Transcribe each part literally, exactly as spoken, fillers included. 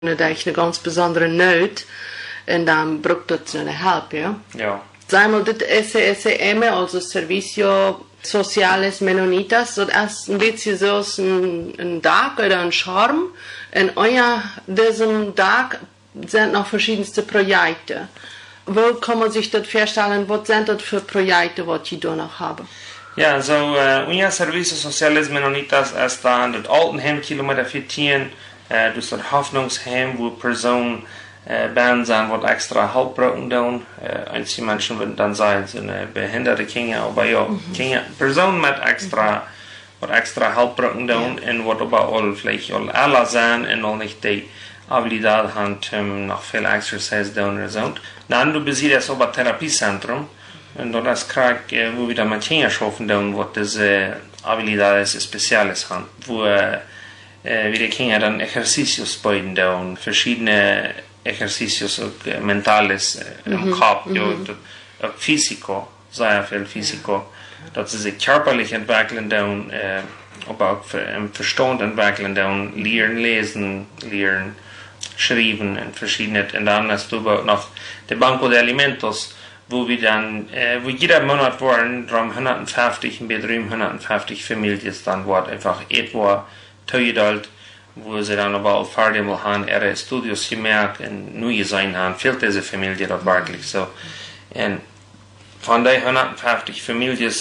Da ich eine ganz besondere Not und dann braucht das eine Hilfe, ja? Ja. Sagen wir, das S E S M, also Servicio Sociales Menonitas, das ist ein bisschen so ein, ein Tag oder ein Charme. Und euer diesem Tag sind noch verschiedenste Projekte. Wo kann man sich das vorstellen, was sind das für Projekte, die ihr da noch habt? Ja, so, uh, unser Servicio Sociales Menonitas ist dann das Altenheim, Kilometer vierzehn, uh, das ist das Hoffnungsheim, wo Personen uh, Band sind, die extra Halt brauchen. Uh, einige Menschen würden dann sein, so eine behinderte Kinder, aber ja, mhm. Kinder, Personen mit extra, die extra Halt brauchen, ja. Und die aber auch vielleicht auch alle sind und auch nicht die Habilität haben, um noch viel Exercise tun oder so. Dann du besiehst das aber Therapiezentrum. Und das krijg wo wir da mit Kindern arbeiten, wo diese Habilidades Speziales haben, wo äh, wir die Kinder dann Exercicios beiden tun, verschiedene Exercicios, auch äh, Mentales äh, im mhm. Kopf, mhm. ja, auch Physiko, sehr viel Physiko, dass sie sich körperlich entwickeln tun, äh, aber auch für, im Verstand entwickeln tun, lernen, lesen, lernen, schreiben und verschiedene, und dann hast du noch die Banco de Alimentos, wo wir dann, äh, wo jeder Monat waren, drum hundertfünfzig, bei hundertfünfzig Familien dann war einfach etwa Teudalt, wo sie dann aber auch fertig haben, ihre Studios gemerkt und neu sein haben, fehlt diese Familie dort wirklich so. Und von den hundertfünfzig Familien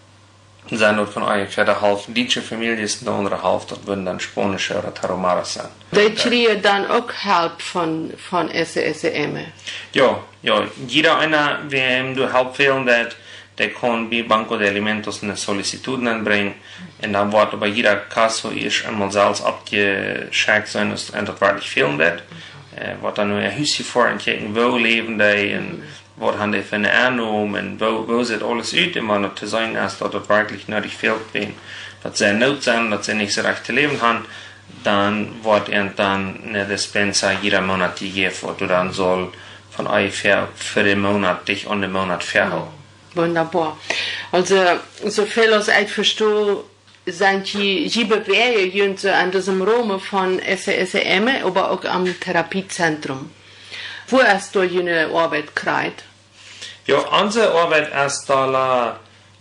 sind dort von ungefähr der Hälfte deutsche Familien, die andere Hälfte würden dann spanische oder Taromaras sein. Die kriegen dann auch Hilfe von, von S E S M? Ja, ja, jeder einer, wem du Hilfe fehlen wird, der kann bei Banco de Alimentos eine Sollicitud anbringen. Und dann wird aber jeder Kasse ist einmal selbst abgeschickt sein, dass das wirklich fehlen wird. Äh, wird dann nur ein Häuschen vor und gucken, wo leben die und was haben die für eine Annahme und wo, wo sieht alles aus, immer noch zu sein, dass das wirklich nötig fehlt, dass sie not sind, dass sie nicht so recht zu leben haben. Dann wird ihnen dann eine Dispensa jeder Monat gegeben, wo du dann soll von ungefähr für den Monat dich an den Monat verhalten. Wunderbar. Also, so viel als ich verstehe, sind die, die Bewegungen an diesem Raum von S E S M, aber auch am Therapiezentrum. Wo hast du deine Arbeit gekriegt? Ja, unsere Arbeit ist da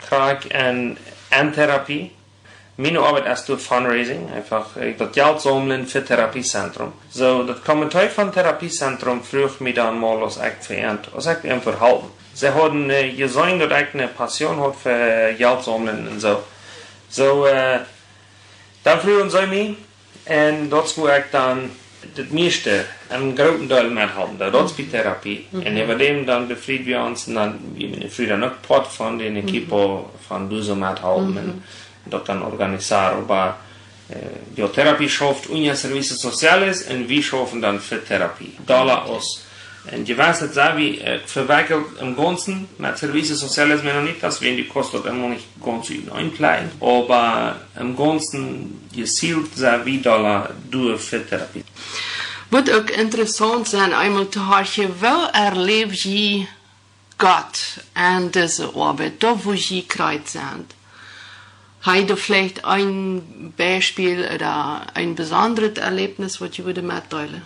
in Therapie. Meine Arbeit ist durch Fundraising, einfach das Geld sammeln für Therapiezentrum. So, das Kommentar von Therapiezentrum fragt mich dann mal, was ich verehrt, was ich ihm verhalten. Sie haben äh, gesehen, dass ich eine Passion habe für Geld sammeln und so. So, äh, dann fragen sie mich, und dort wo ich dann das meiste, einen großen Teil mithaben, da dort ist Therapie. Mhm. Und über dem dann befrieden wir uns, und dann, wir befrieden noch Port von den Equipo von Duso mithaben. Mhm. Dat dan organiseren, aber äh, die Therapie schafft unser Servicios Sociales und wir schaffen dann für Therapie. Dollar aus. Und je weiß es wie äh, verwickelt im Ganzen mit Servicios Sociales Menonitas, wenn die kostet immer nicht ganz einklein, aber im Ganzen gezielt sei wie Dollar durch für Therapie. Wird auch interessant sein, einmal zu hören, wo erlebt je Gott an dieser Arbeit, da wo je kreuz sind? Hast du vielleicht ein Beispiel oder ein besonderes Erlebnis, was du mitteilen?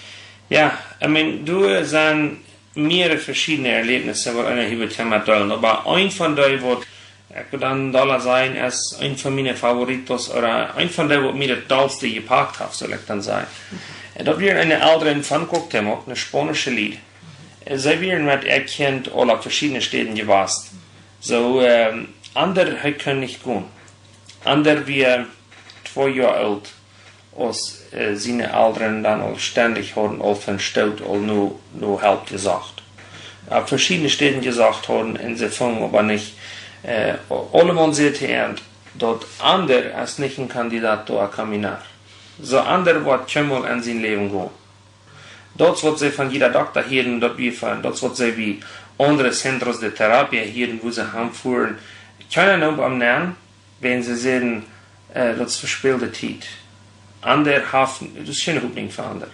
Ja, ich meine, du sind mehrere verschiedene Erlebnisse, die einer hier mitteilen, aber ein von denen, was ich dann Dollar sein, ist ein von meinen Favoritos oder ein von denen, was mir das dollste gepackt hat, soll ich dann sagen. Mhm. Da wir eine ältere von Cocktail, eine spanische Lied. Sie werden mit erkennt, alle verschiedene Städten gewasst. So, ähm, andere können nicht gehen. Ander wie zwei Jahre alt, als äh, seine Eltern dann auch ständig haben, all von Stadt, all nur, nur Help gesagt. Auf verschiedene Städten gesagt haben, und sie fangen aber nicht, äh, alle man sieht hier, dort ander ist nicht ein Kandidat zu Kaminar. So ander wird keinmal in sein Leben gehen. Dort wird sie von jeder Doktor hören, dort wie von, dort wird sie wie andere Centros de Therapie hören, wo sie anfuhren. Keiner noch am Namen, wenn sie sehen, äh, das ist verspielte Zeit. Andere haben, das ist keine Hoffnung für andere.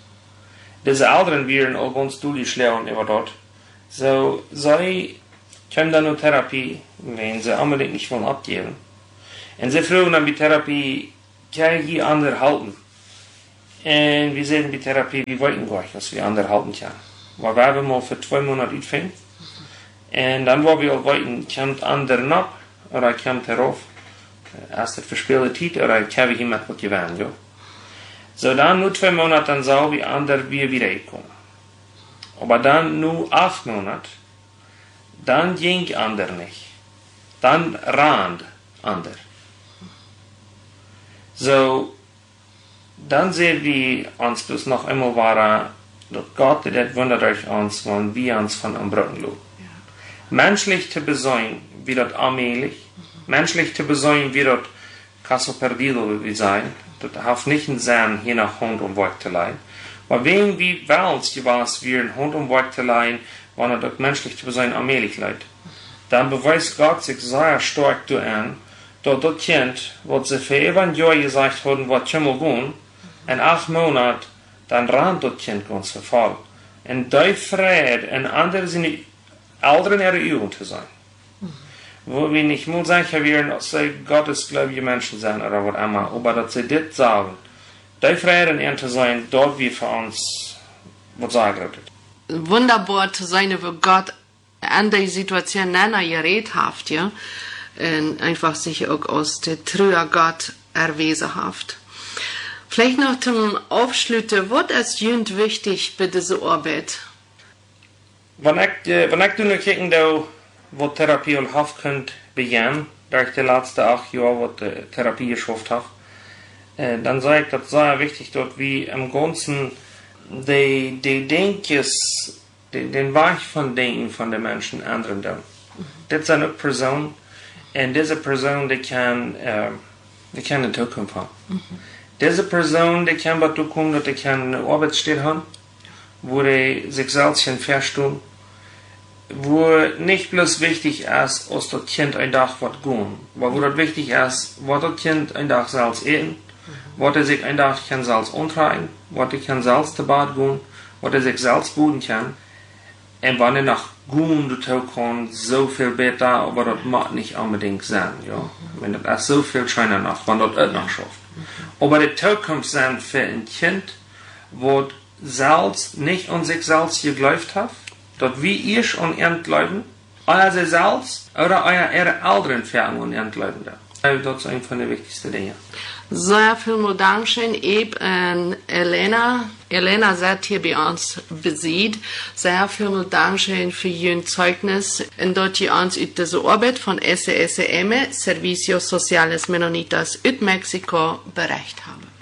Diese Älteren werden auch ganz durchschlagen über dort. So, sie können dann nur Therapie, wenn sie unbedingt nicht wollen abgeben. Und sie fragen dann die Therapie, kann ich andere halten? En we zeiden bij therapie, we weten gleich, als we anderhalten kunnen. Maar we hebben mal voor twee maanden uitvingen. En dan waar we al weten, komt ander nap, of hij komt erop. Als het verspeelde tijd, of hij kan we met wat je waan, jo. Zo dan, nu twee maanden, dan zou we ander weer weer komen. Maar dan, nu acht maanden, dan ging ander niet. Dan rand ander. Zo, dann sehen wir uns das noch einmal war, dass Gott das wundert euch uns, wenn wir uns von am Brücken loben. Ja. Menschlich zu besäuen, wie das allmählich. Mhm. Menschlich zu besäuen, wie das caso perdido wie sein. Das hat nicht einen Sinn, hier nach Hund und Werk zu leihen. Aber wenn wir wells, was wir in Hund und Werk zu leihen, wenn er das menschlich zu besäuen allmählich leidt, dann beweist Gott sich sehr stark an, dass das Kind, was sie für eben Jahr gesagt haben, was schon mal wohnt, in acht Monaten, dann rannt das Kind ganz verfallen. Und die Freude, und andere sind älter in ihrer Jugend zu sein. Mhm. Wo wir nicht nur sicher werden, dass sie gottesgläubige Menschen sind oder was immer, aber dass sie das sagen. Die Freude in ihnen zu sein, dort wir für uns was sagen. Wunderbar zu sein, wo Gott an die Situation nennen geredet hat, ja. Und einfach sich auch aus der Trühe Gott erwiesen hat. Vielleicht noch zum Aufschlussen, was ist jünd wichtig bei dieser Arbeit? Wenn ich, äh, wenn ich nur kijken, wo Therapie al half kunt beginnen, da ich die letzten acht Jahre wat die Therapie geschafft habe, äh, dann sage ich, das sehr wichtig, dort wie im Ganzen die, die Denkens, die, den Weg von Denken von den Menschen ändern. Mhm. Das ist eine Person, und diese Person, die kann, äh, die kann eine Zukunft haben. Mhm. Diese Person, die kann dazu kommen, dass die kann eine Arbeitsstelle haben, wo die sich selbst verstehen, wo nicht bloß wichtig ist, dass das Kind ein Tag was gehen, aber wo das wichtig ist, was das Kind ein Tag selbst essen, was er sich ein Tag kann selbst umtragen, was er kann selbst zu Bad gehen, was er sich selbst buden kann. Und wenn er nach gut dazu kann, so viel besser, aber das mag nicht unbedingt sein, ja. Wenn das ist so viel schöner noch, wenn das auch noch schafft. Aber die Zukunft sein für ein Kind, wo selbst nicht an sich selbst geglaubt hat, dass wir ich an ihn glauben, euer sich selbst oder euer ihre Eltern für an ihn glauben. Das ist eine von den wichtigsten Dingen. Sehr vielen Dank schön, Eb und Elena. Elena seid hier bei uns besiegt. Sehr vielen Dank schön für Ihr Zeugnis, und dort ihr uns über diese Arbeit von S S M, Servicio Sociales Menonitas in Mexiko, berichtet haben.